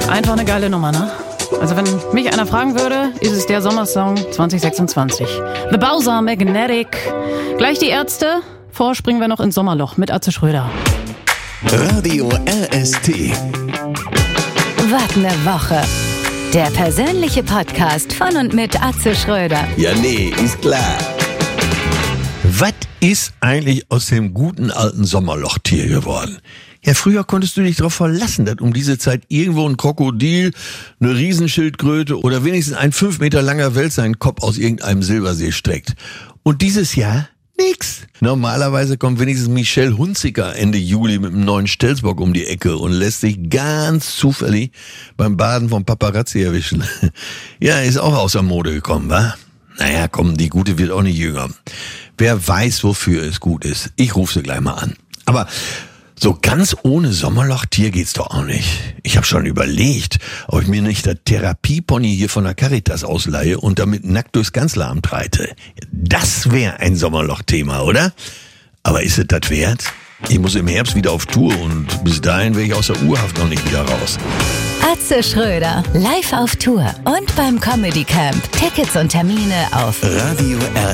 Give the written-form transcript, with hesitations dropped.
Einfach eine geile Nummer, ne? Also wenn mich einer fragen würde, ist es der Sommersong 2026. The Bowser Magnetic. Gleich die Ärzte. Vorspringen wir noch ins Sommerloch mit Atze Schröder. Radio RST. Was ne Woche. Der persönliche Podcast von und mit Atze Schröder. Ja, nee, ist klar. Was ist eigentlich aus dem guten alten Sommerlochtier geworden? Ja, früher konntest du dich darauf verlassen, dass um diese Zeit irgendwo ein Krokodil, eine Riesenschildkröte oder wenigstens ein 5 Meter langer Wels seinen Kopf aus irgendeinem Silbersee streckt. Und dieses Jahr nix. Normalerweise kommt wenigstens Michelle Hunziker Ende Juli mit einem neuen Stelzbock um die Ecke und lässt sich ganz zufällig beim Baden vom Paparazzi erwischen. Ja, ist auch außer Mode gekommen, wa? Naja, komm, die Gute wird auch nicht jünger. Wer weiß, wofür es gut ist. Ich rufe sie gleich mal an. Aber so ganz ohne Sommerlochtier geht's doch auch nicht. Ich habe schon überlegt, ob ich mir nicht das Therapiepony hier von der Caritas ausleihe und damit nackt durchs Kanzleramt reite. Das wäre ein Sommerlochthema, oder? Aber ist es das wert? Ich muss im Herbst wieder auf Tour und bis dahin wäre ich aus der Urhaft noch nicht wieder raus. Atze Schröder, live auf Tour und beim Comedy Camp. Tickets und Termine auf Radio